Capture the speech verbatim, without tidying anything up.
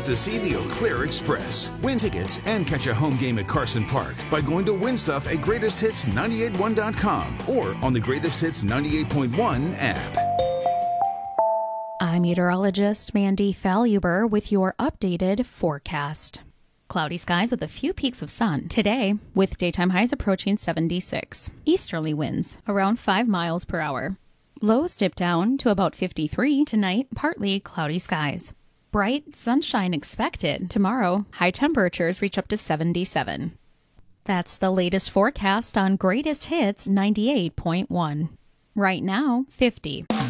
to see the Eau Claire Express. Win tickets and catch a home game at Carson Park by going to win stuff at greatest hits nine eight one dot com or on the Greatest Hits ninety-eight point one app. I'm meteorologist Mandy Faluber with your updated forecast. Cloudy skies with a few peaks of sun today, with daytime highs approaching seventy-six. Easterly winds around five miles per hour. Lows dip down to about fifty-three tonight, partly cloudy skies. Bright sunshine expected tomorrow. High temperatures reach up to seventy-seven. That's the latest forecast on Greatest Hits ninety-eight point one. Right now, fifty.